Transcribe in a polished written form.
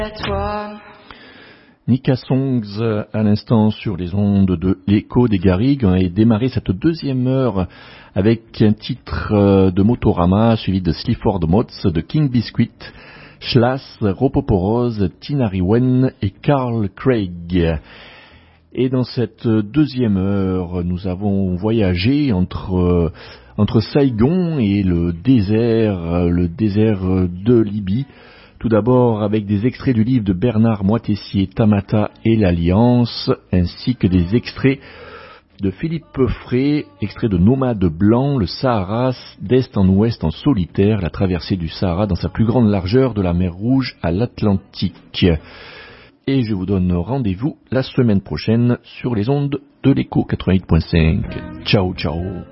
Nika Songs à l'instant sur les ondes de l'écho des Garrigues. On a démarré cette deuxième heure avec un titre de Motorama suivi de Sleaford Mods, de King Biscuit, Schlass, Ropoporos, Tinari Wen et Carl Craig. Et dans cette deuxième heure, nous avons voyagé entre Saigon et le désert de Libye. Tout d'abord avec des extraits du livre de Bernard Moitessier, Tamata et l'Alliance, ainsi que des extraits de Philippe Frey, extraits de Nomade blanc, le Sahara d'est en ouest en solitaire, la traversée du Sahara dans sa plus grande largeur de la mer Rouge à l'Atlantique. Et je vous donne rendez-vous la semaine prochaine sur les ondes de l'écho 88.5. Ciao, ciao.